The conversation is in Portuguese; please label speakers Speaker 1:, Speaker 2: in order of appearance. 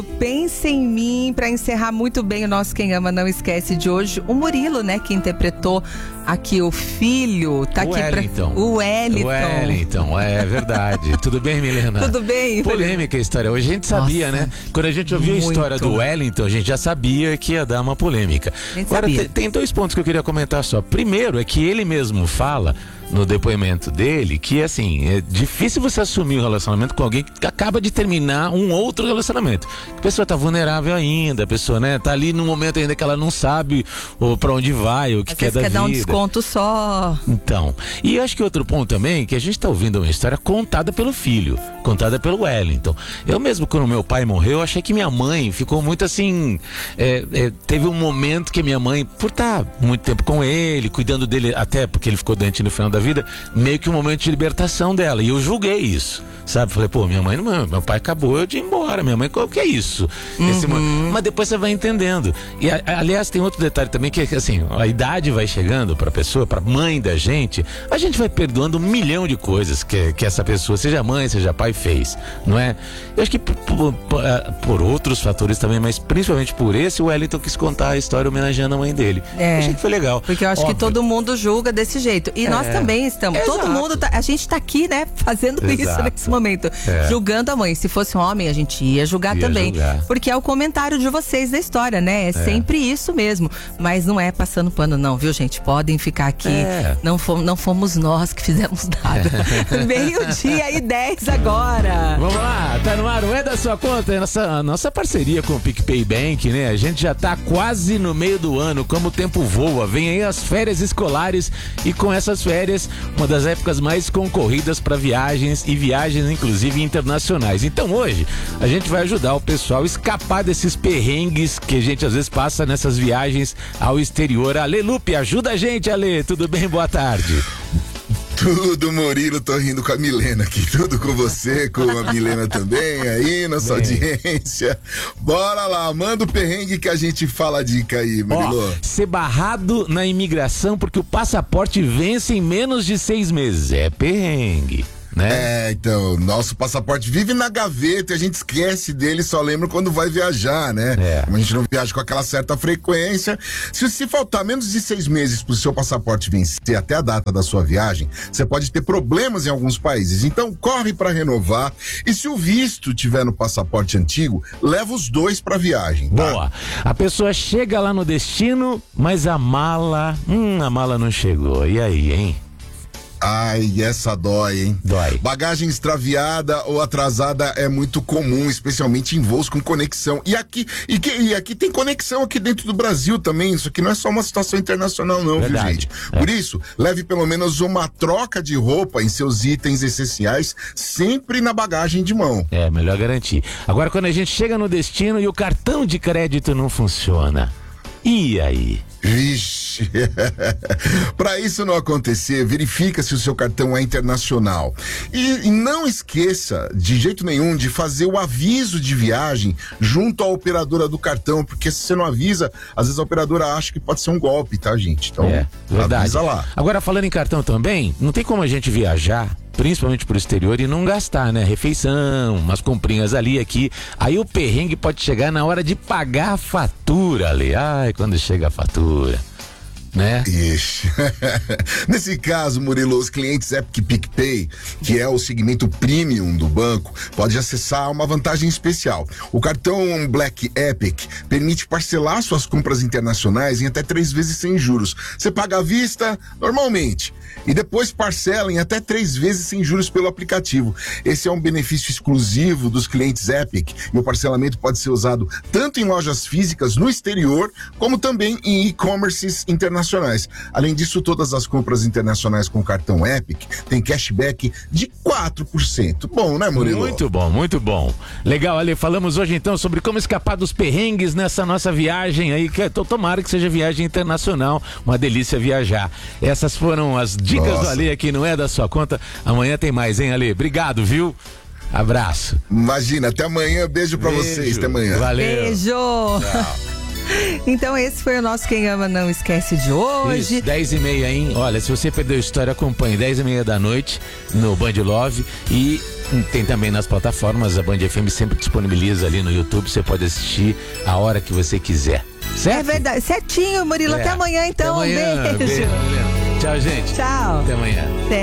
Speaker 1: Pense em Mim, para encerrar muito bem o nosso Quem Ama Não Esquece de hoje. O Murilo, né, que interpretou aqui o filho, tá aqui o Wellington,
Speaker 2: é verdade. Tudo bem, Milena?
Speaker 1: Tudo bem.
Speaker 2: Polêmica a história. Hoje a gente sabia, né? Quando a gente ouviu a história do Wellington, a gente já sabia que ia dar uma polêmica. Agora, tem dois pontos que eu queria comentar só. Primeiro é que ele mesmo fala no depoimento dele que, assim, é difícil você assumir um relacionamento com alguém que acaba de terminar um outro relacionamento. A pessoa tá vulnerável ainda, a pessoa, né, tá ali num momento ainda que ela não sabe pra onde vai, o que quer da vida.
Speaker 1: Quer dar um desconto só.
Speaker 2: Então, e eu acho que outro ponto também, que a gente tá ouvindo uma história contada pelo filho, contada pelo Wellington. Eu mesmo, quando meu pai morreu, eu achei que minha mãe ficou muito assim, teve um momento que minha mãe, por estar muito tempo com ele, cuidando dele, até porque ele ficou doente no final da vida, meio que um momento de libertação dela, e eu julguei isso, sabe? Falei, pô, minha mãe, meu pai acabou de ir embora, minha mãe, qual que é isso? Mas depois você vai entendendo. E aliás, tem outro detalhe também, que assim, a idade vai chegando pra pessoa, pra mãe da gente, a gente vai perdoando 1 milhão de coisas que essa pessoa, seja mãe, seja pai, fez, não é? Eu acho que por outros fatores também, mas principalmente por esse, o Wellington quis contar a história homenageando a mãe dele. Eu achei que foi legal.
Speaker 1: Porque eu acho que todo mundo julga desse jeito. E nós também estamos. Exato. Todo mundo a gente tá aqui, né, fazendo isso nesse momento. Julgando a mãe. Se fosse um homem, a gente ia julgar também. Porque é o comentário de vocês da história, né? É sempre isso mesmo. Mas não é passando pano, não, viu, gente? Podem ficar aqui. Não fomos nós que fizemos nada. 12:10 agora.
Speaker 2: Vamos lá, tá no ar, não é da sua conta, é nossa parceria com o PicPay Bank, né? A gente já tá quase no meio do ano, como o tempo voa, vem aí as férias escolares e com essas férias, uma das épocas mais concorridas para viagens e viagens inclusive internacionais. Então hoje a gente vai ajudar o pessoal a escapar desses perrengues que a gente às vezes passa nessas viagens ao exterior. Ale Lupe, ajuda a gente, Ale, tudo bem? Boa tarde.
Speaker 3: Tudo, Murilo, tô rindo com a Milena aqui, tudo com você, com a Milena também, aí, nossa audiência. Bora lá, manda o perrengue que a gente fala a dica aí, Murilo.
Speaker 2: Ser barrado na imigração porque o passaporte vence em menos de 6 meses, é perrengue. Né?
Speaker 3: Então, nosso passaporte vive na gaveta e a gente esquece dele, só lembra quando vai viajar, né? Como a gente não viaja com aquela certa frequência, se faltar menos de 6 meses pro seu passaporte vencer até a data da sua viagem, você pode ter problemas em alguns países, então corre para renovar, e se o visto tiver no passaporte antigo, leva os 2 pra viagem, tá?
Speaker 2: Boa, a pessoa chega lá no destino, mas a mala não chegou, e aí, hein?
Speaker 3: Ai, essa dói, hein?
Speaker 2: Dói.
Speaker 3: Bagagem extraviada ou atrasada é muito comum, especialmente em voos com conexão. E aqui tem conexão aqui dentro do Brasil também. Isso aqui não é só uma situação internacional, não, viu, gente? Por isso, leve pelo menos uma troca de roupa em seus itens essenciais, sempre na bagagem de mão.
Speaker 2: É, melhor garantir. Agora, quando a gente chega no destino e o cartão de crédito não funciona, e aí?
Speaker 3: Vixe, para isso não acontecer, verifica se o seu cartão é internacional e não esqueça de jeito nenhum de fazer o aviso de viagem junto à operadora do cartão, porque se você não avisa, às vezes a operadora acha que pode ser um golpe, tá, gente? Então,
Speaker 2: verdade.
Speaker 3: Avisa lá.
Speaker 2: Agora, falando em cartão também, não tem como a gente viajar, principalmente pro exterior, e não gastar, né? Refeição, umas comprinhas ali, aqui. Aí o perrengue pode chegar na hora de pagar a fatura, ali. Ai, quando chega a fatura, né?
Speaker 3: Ixi. Nesse caso, Murilo, os clientes Epic PicPay, que é o segmento premium do banco, pode acessar uma vantagem especial. O cartão Black Epic permite parcelar suas compras internacionais em até 3 vezes sem juros. Você paga à vista normalmente e depois parcela em até 3 vezes sem juros pelo aplicativo. Esse é um benefício exclusivo dos clientes Epic e o parcelamento pode ser usado tanto em lojas físicas no exterior, como também em e-commerces internacionais. Além disso, todas as compras internacionais com cartão Epic têm cashback de 4%. Bom, né, Murilo?
Speaker 2: Muito bom, muito bom. Legal, Ale, falamos hoje então sobre como escapar dos perrengues nessa nossa viagem aí, que tomara que seja viagem internacional, uma delícia viajar. Essas foram as dicas do Ale aqui, não é da sua conta. Amanhã tem mais, hein, Ale? Obrigado, viu? Abraço.
Speaker 3: Imagina, até amanhã, beijo pra vocês, até amanhã.
Speaker 2: Valeu.
Speaker 1: Beijo.
Speaker 3: Tchau.
Speaker 1: Então esse foi o nosso Quem Ama Não Esquece de hoje.
Speaker 2: Isso, 10h30, hein? Olha, se você perdeu a história, acompanhe 10h30 da noite no Band Love e tem também nas plataformas, a Band FM sempre disponibiliza ali no YouTube, você pode assistir a hora que você quiser. Certo?
Speaker 1: É verdade, certinho, Murilo. Até amanhã então.
Speaker 2: Até amanhã.
Speaker 1: Um beijo.
Speaker 2: Tchau, gente.
Speaker 1: Tchau.
Speaker 2: Até amanhã.
Speaker 1: Até.